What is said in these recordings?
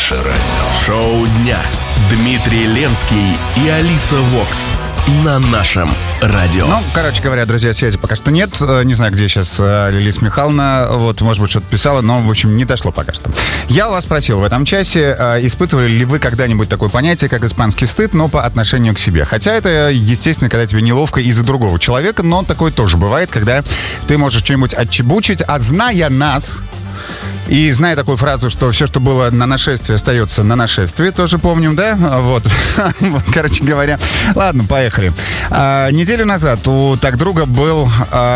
Наше радио. Шоу дня. Дмитрий Ленский и Алиса Вокс на нашем радио. Ну, короче говоря, друзья, связи пока что нет. Не знаю, где сейчас Лилиса Михайловна. Вот, может быть, что-то писала, но, в общем, не дошло пока что. Я у вас спросил в этом часе, испытывали ли вы когда-нибудь такое понятие, как испанский стыд, но по отношению к себе. Хотя это, естественно, когда тебе неловко из-за другого человека, но такое тоже бывает, когда ты можешь что-нибудь отчебучить, а зная нас... И зная такую фразу, что все, что было на нашествии, остается на нашествии, тоже помним, да? Вот. Короче говоря. Ладно, поехали. Неделю назад у так друга был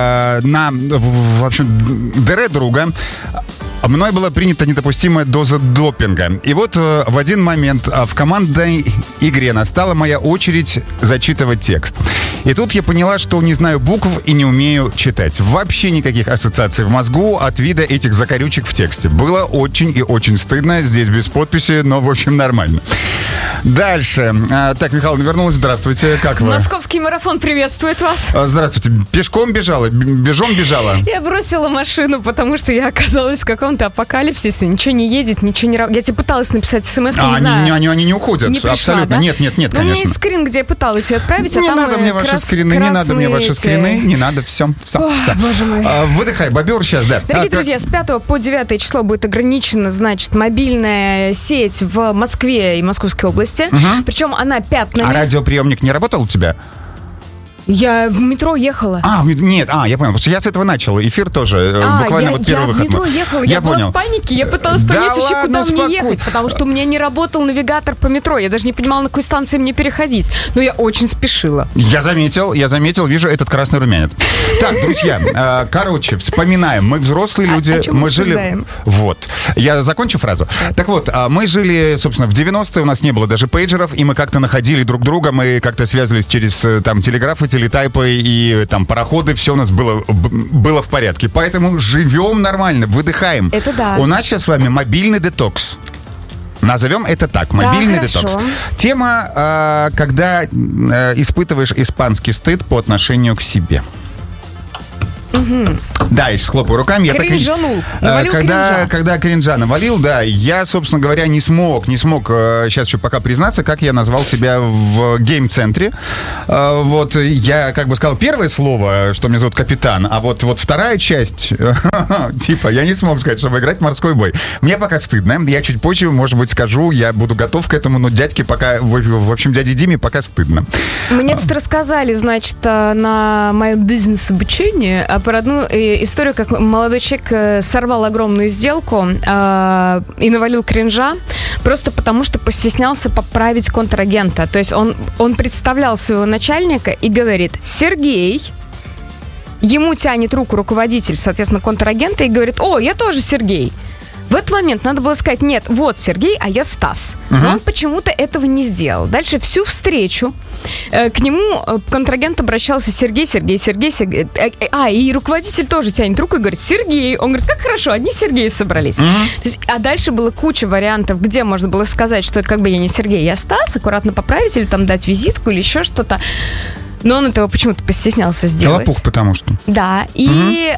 в общем, ДР друга. Мной была принята недопустимая доза допинга. И вот в один момент в командной игре настала моя очередь зачитывать текст. И тут я поняла, что не знаю букв и не умею читать. Вообще никаких ассоциаций в мозгу от вида этих закорючек в тексте. Было очень и очень стыдно. Здесь без подписи, но в общем нормально. Дальше. Так, Михайловна вернулась. Здравствуйте. Как вы? Московский марафон приветствует вас. Здравствуйте. Пешком бежала? Бежом бежала? Я бросила машину, потому что я оказалась в каком-то апокалипсисе. Ничего не едет, ничего не работает. Я тебе пыталась написать смс, не знаю. Они не уходят. Не пришла, абсолютно. Да? Нет, конечно. У меня есть скрин, где я пыталась ее отправить, не а там надо мне ваши скрины, не надо мне ваши скрины, не надо, все. Боже мой. Выдыхай, бобер сейчас, да. Дорогие друзья, с 5 по 9 число будет ограничена, значит, мобильная сеть в Москве и Московской области. Причем она пятнами. А радиоприемник не работал у тебя? Я в метро ехала. Нет, я понял. Потому что я с этого начал. Эфир тоже. Буквально вот первый выход. Я в метро ехала. Я понял. была в панике. Я пыталась понять еще, куда мне ехать. Потому что у меня не работал навигатор по метро. Я даже не понимала, на какой станции мне переходить. Но я очень спешила. Я заметил, вижу этот красный румянец. Так, друзья, короче, вспоминаем. Мы взрослые люди. Мы жили... Вот. Я закончу фразу. Так вот, мы жили, собственно, в 90-е. У нас не было даже пейджеров. И мы как-то находили друг друга. Мы как-то связывались через там телеграфы, телетайпы и там пароходы, все у нас было в порядке. Поэтому живем нормально, выдыхаем. Это да. У нас сейчас с вами мобильный детокс. Назовем это так, мобильный детокс. Тема, когда испытываешь испанский стыд по отношению к себе. Да, я сейчас хлопаю руками. Кринжанул. Когда кринжа навалил, да, я, собственно говоря, не смог сейчас еще пока признаться, как я назвал себя в гейм-центре. Вот, я как бы сказал первое слово, что меня зовут Капитан, а вот вторая часть, типа, я не смог сказать, чтобы играть в морской бой. Мне пока стыдно, я чуть позже, может быть, скажу, я буду готов к этому, но дядьке пока, в общем, дяде Диме пока стыдно. Мне тут рассказали, значит, на моем бизнес-обучении про одну историю, как молодой человек сорвал огромную сделку и навалил кринжа просто потому, что постеснялся поправить контрагента. То есть он представлял своего начальника и говорит: Сергей. Ему тянет руку руководитель, соответственно, контрагента и говорит: о, я тоже Сергей. В этот момент надо было сказать: нет, вот Сергей, а я Стас. Но он почему-то этого не сделал. Дальше всю встречу к нему контрагент обращался: Сергей. И руководитель тоже тянет руку и говорит: Сергей. Он говорит: как хорошо, одни Сергеи собрались. То есть, а дальше было куча вариантов, где можно было сказать, что как бы я не Сергей, я Стас, аккуратно поправить или там дать визитку или еще что-то. Но он этого почему-то постеснялся сделать. Колопух, потому что. Да, и...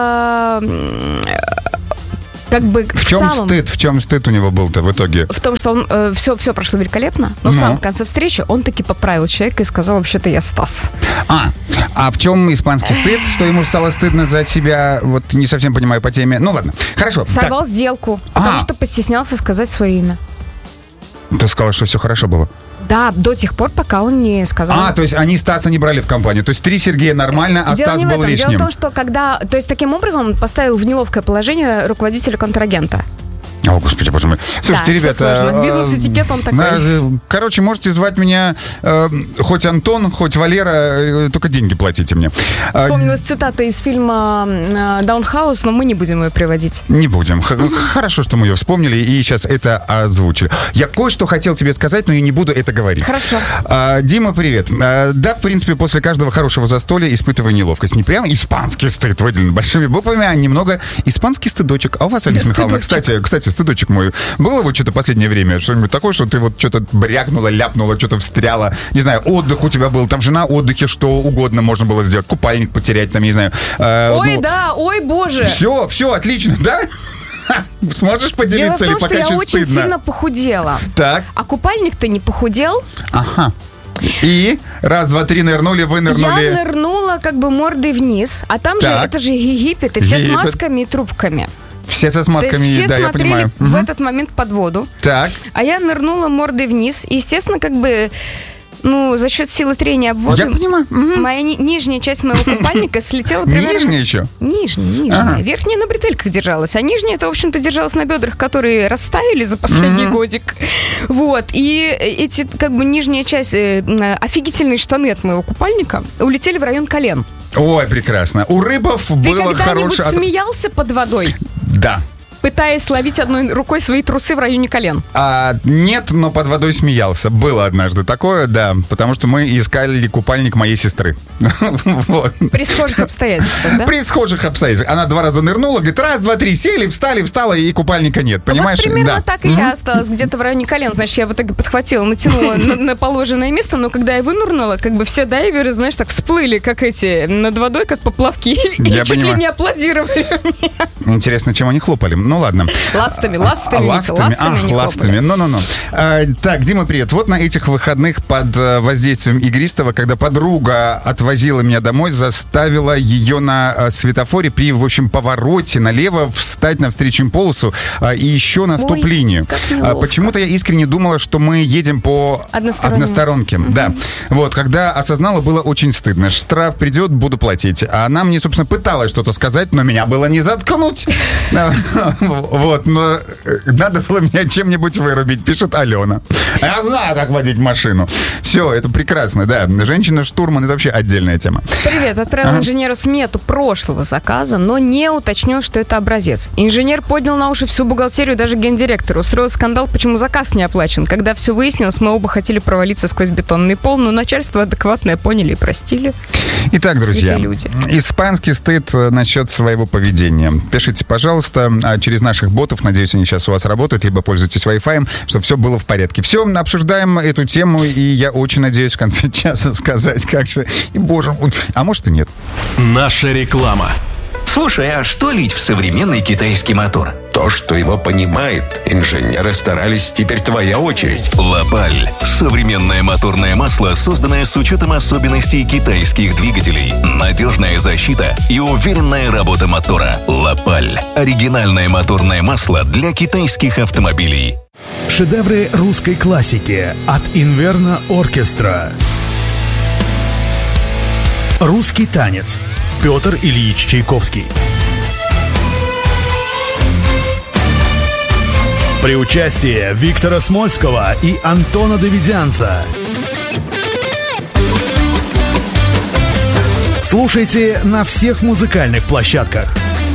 как бы в чем стыд у него был-то в итоге? В том, что он все прошло великолепно, но в самом конце встречи он таки поправил человека и сказал: вообще-то я Стас. А в чем испанский стыд? Что ему стало стыдно за себя? Вот не совсем понимаю по теме. Ну ладно, хорошо. Сорвал сделку, потому что постеснялся сказать свое имя. Ты сказала, что все хорошо было? Да, до тех пор, пока он не сказал. То есть они Стаса не брали в компанию. То есть 3 Сергея нормально, а Стас был лишним. Дело в том, что то есть таким образом он поставил в неловкое положение руководителя контрагента. О, господи, боже мой. Слушайте, ребята... Бизнес-этикет он такой. Короче, можете звать меня хоть Антон, хоть Валера, только деньги платите мне. Вспомнилась цитата из фильма «Даунхаус», но мы не будем ее приводить. Не будем. Хорошо, что мы ее вспомнили и сейчас это озвучили. Я кое-что хотел тебе сказать, но я не буду это говорить. Хорошо. Дима, привет. Да, в принципе, после каждого хорошего застолья испытываю неловкость. Не прям испанский стыд выделен большими буквами, а немного испанский стыдочек. А у вас, Алиса Михайловна, кстати, стыдочек мой. Было вот что-то последнее время? Что-нибудь такое, что ты вот что-то брякнула, ляпнула, что-то встряла? Не знаю, отдых у тебя был, там же на отдыхе что угодно можно было сделать. Купальник потерять, там, не знаю. Ой, боже. Все, отлично, да? Сможешь поделиться или пока еще стыдно? Дело в том, что я очень сильно похудела. Так. А купальник-то не похудел. Ага. И раз, два, три нырнули, вы нырнули. Я нырнула как бы мордой вниз, а там же, это же Египет, и все с масками и трубками. Все со масками, все да, я понимаю. в этот момент под воду. Так. А я нырнула мордой вниз, и, естественно, как бы... за счет силы трения об воду... Я понимаю. Моя нижняя часть моего купальника слетела примерно... Нижняя еще? Нижняя. Ага. Верхняя на бретельках держалась, а нижняя, это, в общем-то, держалась на бедрах, которые растаяли за последний годик. Вот. И эти, как бы, нижняя часть, офигительные штаны от моего купальника улетели в район колен. Ой, прекрасно. У рыбов было хорошее... Ты когда-нибудь смеялся под водой? Да. Пытаясь ловить одной рукой свои трусы в районе колен. Нет, но под водой смеялся. Было однажды такое, да. Потому что мы искали купальник моей сестры. При схожих обстоятельствах, да? При схожих обстоятельствах. Она 2 раза нырнула, говорит, раз, два, три, сели, встала, и купальника нет. Понимаешь? Вот примерно так и я осталась где-то в районе колен. Значит, я в итоге подхватила, натянула на положенное место, но когда я вынырнула, как бы все дайверы, знаешь, так всплыли, как эти, над водой, как поплавки. И чуть ли не аплодировали мне. Интересно, чем они хлопали? Ну ладно. Ластами. Ну. Так, Дима, привет. Вот на этих выходных под воздействием игристого, когда подруга отвозила меня домой, заставила ее на светофоре при, в общем, повороте налево встать на встречную полосу и еще на стоп-линию. Почему-то я искренне думала, что мы едем по односторонке. Да. Вот, когда осознала, было очень стыдно. Штраф придет, буду платить. А она мне, собственно, пыталась что-то сказать, но меня было не заткнуть. Вот, но надо было меня чем-нибудь вырубить, пишет Алена. Я знаю, как водить машину. Все, это прекрасно, да. Женщина-штурман — это вообще отдельная тема. Привет, отправил инженеру смету прошлого заказа, но не уточнил, что это образец. Инженер поднял на уши всю бухгалтерию, даже гендиректора. Устроил скандал, почему заказ не оплачен. Когда все выяснилось, мы оба хотели провалиться сквозь бетонный пол, но начальство адекватное поняли и простили. Итак, друзья, испанский стыд насчет своего поведения. Пишите, пожалуйста, через наших ботов, надеюсь, они сейчас у вас работают, либо пользуйтесь Wi-Fi, чтобы все было в порядке. Все, обсуждаем эту тему, и я очень надеюсь в конце часа сказать, как же, и боже мой, а может и нет. Наша реклама. Слушай, а что лить в современный китайский мотор? То, что его понимает. Инженеры старались, теперь твоя очередь. Лапаль. Современное моторное масло, созданное с учетом особенностей китайских двигателей. Надежная защита и уверенная работа мотора. Лапаль. Оригинальное моторное масло для китайских автомобилей. Шедевры русской классики от Инверно Оркестра. Русский танец. Петр Ильич Чайковский. При участии Виктора Смольского и Антона Давидянца. Слушайте на всех музыкальных площадках.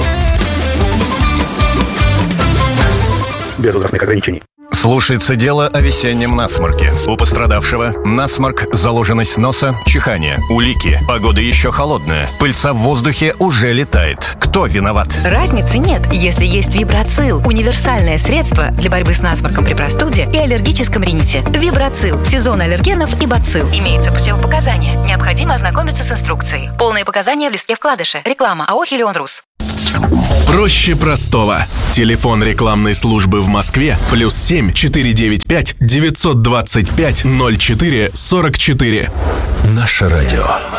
Без возрастных ограничений. Слушается дело о весеннем насморке. У пострадавшего насморк, заложенность носа, чихание, улики. Погода еще холодная. Пыльца в воздухе уже летает. Кто виноват? Разницы нет, если есть Вибрацил. Универсальное средство для борьбы с насморком при простуде и аллергическом рините. Вибрацил. Сезон аллергенов и бацилл. Имеются противопоказания. Необходимо ознакомиться с инструкцией. Полные показания в листке вкладыша. Реклама АО «Хелион-Рус». Проще простого. Телефон рекламной службы в Москве +7 495 925 04 44. Наше радио.